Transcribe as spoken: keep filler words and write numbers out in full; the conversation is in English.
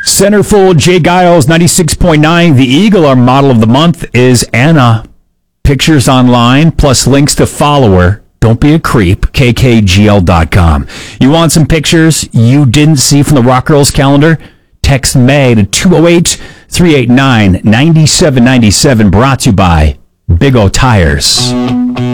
Centerfold, Jay Giles, ninety-six point nine. The Eagle, our model of the month, is Anna. Pictures online, plus links to follow her. Don't be a creep, k k g l dot com. You want some pictures you didn't see from the Rock Girls calendar? Text May to two oh eight, three eight nine, nine seven nine seven. Brought to you by Big O Tires.